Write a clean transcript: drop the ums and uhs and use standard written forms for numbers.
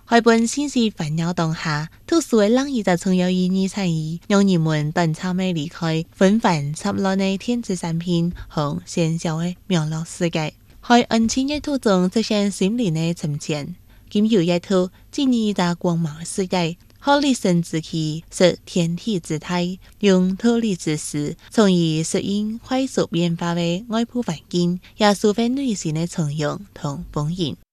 海本先是煩擾當下，特殊嘅冷意就重要意義在於，讓人們短暫嘅離開紛繁雜亂嘅電子產品和喧囂嘅網絡世界，喺安靜嘅途中實現心靈嘅沉潛。今有一套進入一個光芒嘅世界，可立身之氣，識天地之態，用脫離之時，從而適應快速變化嘅外部環境，也抒發內心嘅從容同豐盈。